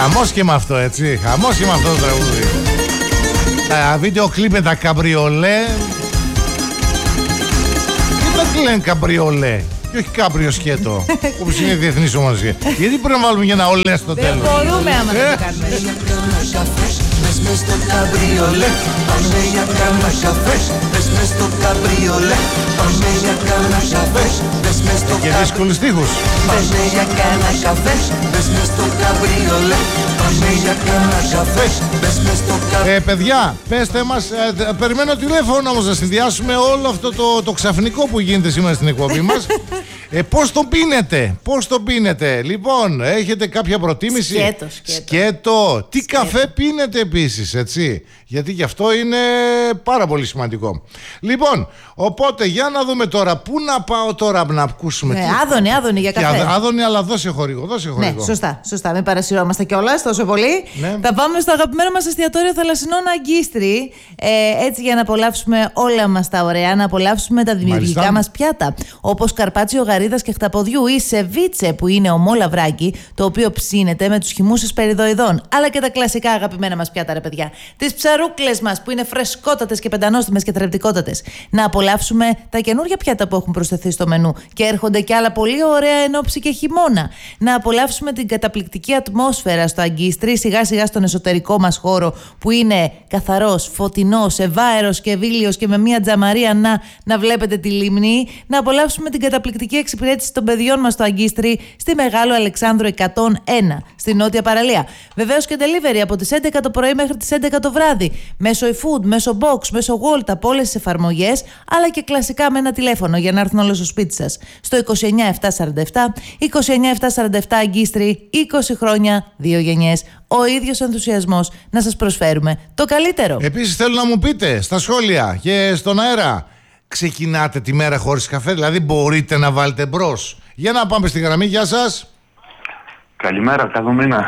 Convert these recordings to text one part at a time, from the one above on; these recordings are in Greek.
Χαμός και με αυτό, έτσι. Χαμός και με αυτό το τραγούδι. Τα βίντεο κλιπ με τα καμπριολέ. Τι τα λένε καμπριολέ και όχι κάμπριο σκέτο, όπως είναι η διεθνής ομοσπονδία. Γιατί πρέπει να βάλουμε για ένα ολέ στο τέλος? Δεν μπορούμε άμα δεν το κάνουμε. Πες μες στο καμπριολέ, πάμε για κάνα καφέ. Πες μες στο καμπριολέ, πάμε για κάνα καφέ. Πες μες στο και δύσκολους στίχους. Πάμε για κάνα καφέ. Πες μες στο καμπριολέ, πάμε για κάνα καφέ. Πες μες στο καμπριολέ. Παιδιά, πέστε μας, περιμένω τηλέφωνο όμως να συνδυάσουμε όλο αυτό το ξαφνικό που γίνεται σήμερα στην εκπομπή μας. Πώς το πίνετε, πώς το πίνετε? Λοιπόν, έχετε κάποια προτίμηση? Σκέτο. Τι καφέ πίνετε επίσης, έτσι? Γιατί γι' αυτό είναι πάρα πολύ σημαντικό. Λοιπόν, οπότε για να δούμε τώρα, πού να πάω τώρα να ακούσουμε. Ναι, άδωνη για καφέ. Άδωνη, αλλά δώσε χορηγό, Ναι, σωστά, μην παρασυρώμαστε κιόλας τόσο πολύ. Ναι. Θα πάμε στο αγαπημένο μας εστιατόριο Θαλασσινών Αγκίστρι, έτσι για να απολαύσουμε όλα μας τα ωραία, να απολαύσουμε τα δημιουργικά μας πιάτα, όπως καρπάτσιο γαρίδας και χταποδιού ή σεβίτσε που είναι ομό λαβράκι, το οποίο ψήνεται με τους χυμούς εσπεριδοειδών, αλλά και τα κλασικά αγαπημένα μας πιάτα, ρε παιδιά. Τις ψαρούκλες μας που είναι φρεσκότατες και πεντανόστιμες και θρεπτικότατες. Να απολαύσουμε τα καινούργια πιάτα που έχουν προσθεθεί στο μενού και έρχονται κι άλλα πολύ ωραία εν ώψη και χειμώνα. Να απολαύσουμε την καταπληκτική ατμόσφαιρα στο Αγκίστρι, σιγά σιγά στον εσωτερικό μας χώρο που είναι καθαρός, φωτεινός, ευάερος και βίλιος και με μια τζαμαρία να βλέπετε τη λίμνη. Να απολαύσουμε την καταπληκτική εξυπηρέτηση των παιδιών μας στο Αγκίστρι στη Μεγάλο Αλεξάνδρου 101 στη Νότια Παραλία. Βεβαίως και delivery από τις 11 το πρωί μέχρι τις 11 το βράδυ. Μέσω eFood, μέσω Box, μέσω Volt από όλες τις εφαρμογές, αλλά και κλασικά με ένα τηλέφωνο για να έρθουν όλο στο σπίτι σας. Στο 29747, 29747 Αγκίστρι, 20 χρόνια, 2 γενιές. Ο ίδιος ενθουσιασμός να σας προσφέρουμε το καλύτερο. Επίσης θέλω να μου πείτε στα σχόλια και στον αέρα, ξεκινάτε τη μέρα χωρίς καφέ? Δηλαδή μπορείτε να βάλετε μπρος? Για να πάμε στη γραμμή. Γεια σας. Καλημέρα, καλό μήνα.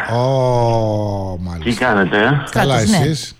Μάλιστα. Τι κάνετε? Καλά εσείς?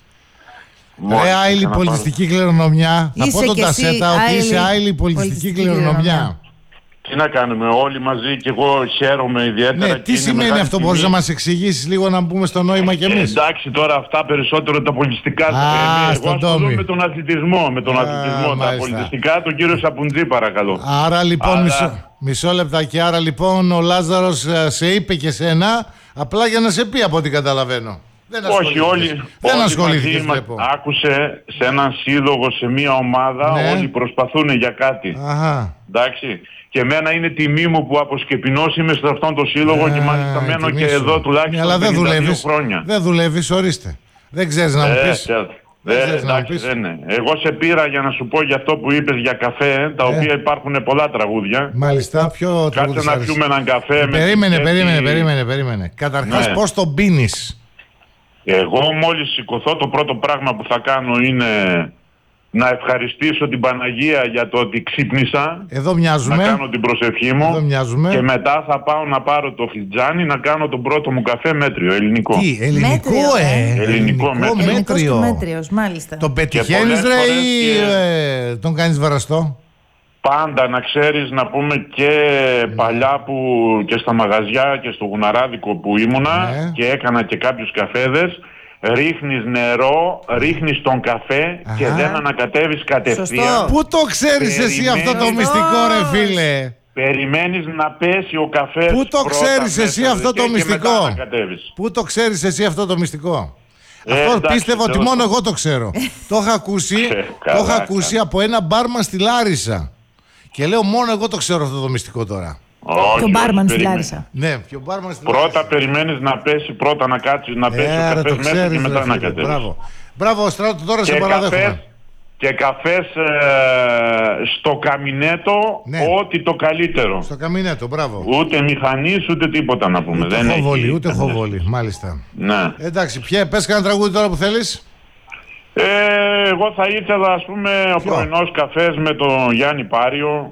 Άειλη πολιτιστική κληρονομιά. Θα πω τον Τασέτα ότι είσαι άειλη πολιτιστική κληρονομιά. Τι να κάνουμε όλοι μαζί και εγώ χαίρομαι ιδιαίτερα. Ναι, τι σημαίνει αυτό, μπορείς να μας εξηγήσεις λίγο να μπούμε στο νόημα κι εμείς? Εντάξει, τώρα αυτά περισσότερο τα πολιτιστικά. Εγώ ασχολούμαι με τον αθλητισμό. Τα πολιτιστικά, τον κύριο Σαπουτζή παρακαλώ. Άρα λοιπόν, μισό λεπτάκι, άρα λοιπόν ο Λάζαρος σε είπε και σένα απλά για να σε πει από ό,τι καταλαβαίνω. Όχι, όλοι μαζί άκουσε σε έναν σύλλογο, σε μια ομάδα, ναι. Όλοι προσπαθούν για κάτι. Εντάξει. Και εμένα είναι τιμή μου που αποσκεπινώς είμαι σε αυτόν τον σύλλογο και μάλιστα μένω και εδώ τουλάχιστον 52 χρόνια. Δεν δουλεύεις, ορίστε. Δεν ξέρεις να μου πεις. Εγώ σε πήρα για να σου πω για αυτό που είπες για καφέ, τα οποία υπάρχουν πολλά τραγούδια. Μάλιστα, ποιο τραγούδι? Κάτσε να πιούμε έναν καφέ. Περίμενε. Καταρχάς, πώς τον πίνεις? Εγώ μόλις σηκωθώ, το πρώτο πράγμα που θα κάνω είναι να ευχαριστήσω την Παναγία για το ότι ξύπνησα. Εδώ μοιάζουμε. Να κάνω την προσευχή μου. Εδώ μοιάζουμε. Και μετά θα πάω να πάρω το φλιτζάνι να κάνω τον πρώτο μου καφέ μέτριο, ελληνικό. Τι, ελληνικό, ελληνικό μέτριο. Μέτριος, μάλιστα. Το πετυχαίνεις ρε ή τον κάνεις βαραστό? Πάντα να ξέρεις, να πούμε και παλιά που και στα μαγαζιά και στο γουναράδικο που ήμουνα και έκανα και κάποιους καφέδες, ρίχνεις νερό, ρίχνεις τον καφέ και δεν ανακατεύεις κατευθείαν. Πού το ξέρεις εσύ αυτό το μυστικό ρε φίλε? Περιμένεις να πέσει ο καφές. Πού το ξέρεις εσύ αυτό το μυστικό? Πού το ξέρεις εσύ αυτό το μυστικό? Αυτό πίστευα ότι μόνο εγώ το ξέρω. Το είχα ακούσει από ένα μπάρμαν στη Λάρισα. Και λέω μόνο εγώ το ξέρω αυτό το μυστικό τώρα. Το μπάρμαν στη Λάρισα. Ναι, ποιο μπάρμαν στη Λάρισα? Πρώτα περιμένεις να πέσει, πρώτα να κάτσεις, να πέσει ο καφές μέσα και μετά να κατέβεις. Μπράβο, Στράτο, τώρα σε παραδέχομαι. Και καφές στο καμινέτο, ό,τι το καλύτερο. Στο καμινέτο, μπράβο. Ούτε μηχανής, ούτε τίποτα να πούμε. Ούτε χοβόλη, μάλιστα. Ναι. Εντάξει, πες κανένα τραγούδι τώρα που θέλεις. Εγώ θα ήθελα, ας πούμε, ο πρωινός καφές με τον Γιάννη Πάριο.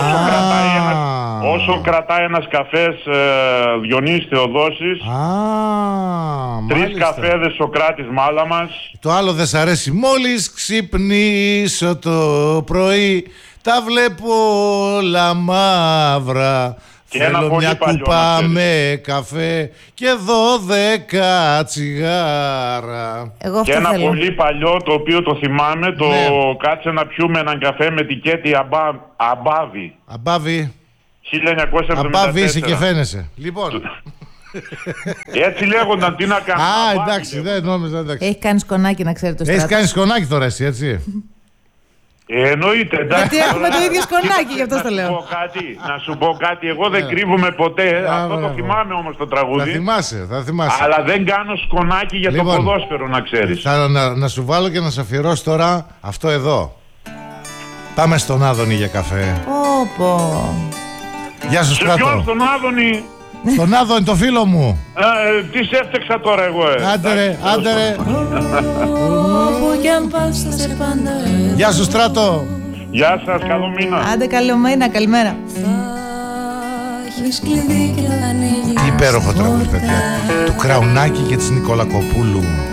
Όσο κρατάει ένας καφές Διονύσης Θεοδόσης. 3 καφέδες Σοκράτης Μάλαμας. Το άλλο δεν σ' αρέσει? Μόλις ξυπνήσω το πρωί, τα βλέπω όλα μαύρα. Και θέλω μια κούπα με καφέ και 12 τσιγάρα. Και ένα πολύ παλιό, το οποίο το θυμάμαι, το κάτσε να πιούμε έναν καφέ με τικέτη Αμπάβη. Αμπάβη. 1974. Αμπάβη είσαι και φαίνεσαι. Λοιπόν. Έτσι λέγονταν, τι να κάνω. Εντάξει, δεν νόμιζα. Έχει κάνει σκονάκι, να ξέρετε το Στράτο. Έχει κάνει σκονάκι τώρα εσύ, έτσι. Εννοείται, εντάξει. Γιατί έχουμε το ίδιο σκονάκι, γι' αυτό το λέω. Να σου πω κάτι, εγώ δεν κρύβομαι ποτέ. Αυτό το θυμάμαι όμως το τραγούδι. Θα θυμάσαι. Αλλά δεν κάνω σκονάκι για το ποδόσφαιρο, να ξέρεις. Να σου βάλω και να σε αφιερώσω τώρα αυτό εδώ. Πάμε στον Άδωνη για καφέ. Γεια σου, Στράτο. Ποιον στον Άδωνη? Στον Άδωνη, το φίλο μου. Τι σε έφτιαξα τώρα εγώ, Άντε ρε. Γεια σου, Στράτο. Γεια σας, καλό μήνα. Άντε, καλό μήνα, καλημέρα. Υπέροχο τραγούδι, παιδιά. Του Κραουνάκη και της Νικολακοπούλου.